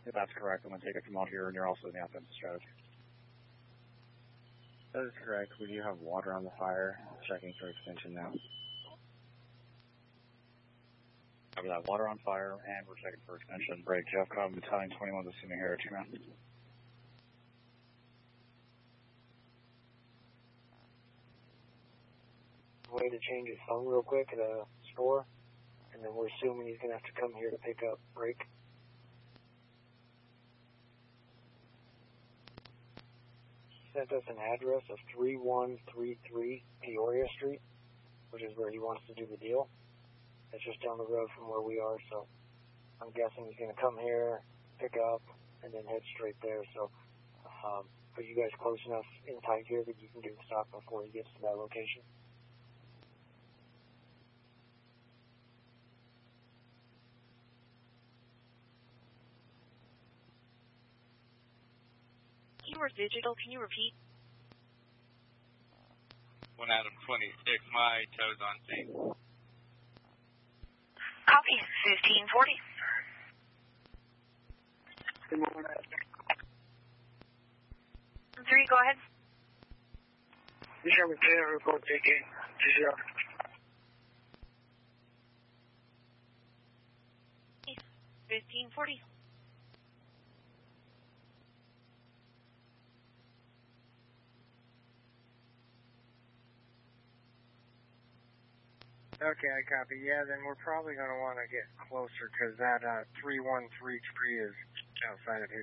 That's correct. I'm going to take it from out here, and you're also in the offensive strategy. That is correct. We do have water on the fire. Checking for extension now. Cover that, water on fire, and we're checking for extension. Break. Jeff Cobb, Battalion 21, assuming here at 2 man. Way to change his phone real quick at a store, and then we're assuming he's going to have to come here to pick up break. Sent us an address of 3133 Peoria Street, which is where he wants to do the deal. It's just down the road from where we are, so I'm guessing he's going to come here, pick up, and then head straight there. So are you guys close enough in tight here that you can do the stop before he gets to that location? You were digital. Can you repeat? 1 Adam 26, my toes on scene. Copy. 1540. Good morning. 3, go ahead. You shall repair report taking. 1540. Okay, I copy. Yeah, then we're probably going to want to get closer because that 3133 is outside of his.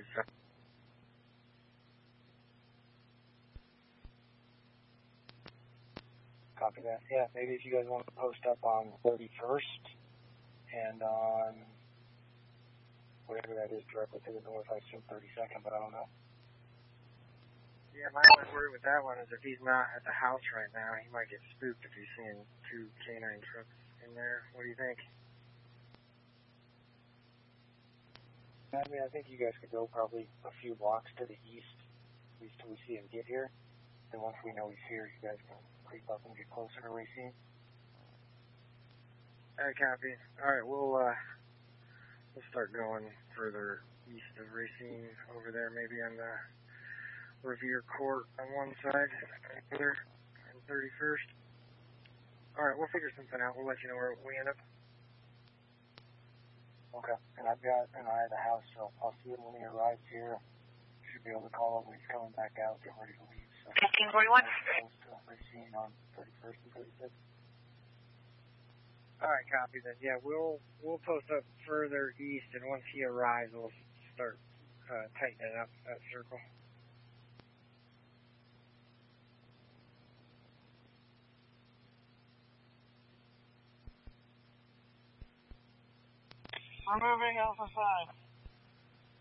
Copy that. Yeah, maybe if you guys want to post up on 31st and on whatever that is directly to the north, I assume 32nd, but I don't know. Yeah, my only worry with that one is if he's not at the house right now, he might get spooked if he's seeing 2 K9 trucks in there. What do you think? I mean, I think you guys could go probably a few blocks to the east, at least till we see him get here. Then once we know he's here, you guys can creep up and get closer to Racine. Alright, copy. Alright, we'll start going further east of Racine over there, maybe on the Revere Court on one side, other on 31st. Alright, we'll figure something out. We'll let you know where we end up. Okay, and I've got an eye of the house, so I'll see him when he arrives here. Should be able to call him when he's coming back out, get ready to leave. So 1541. Close to Racine on 31st and 36th. Alright, copy then. Yeah, we'll post up further east, and once he arrives, we'll start tightening up that circle. Removing Alpha 5.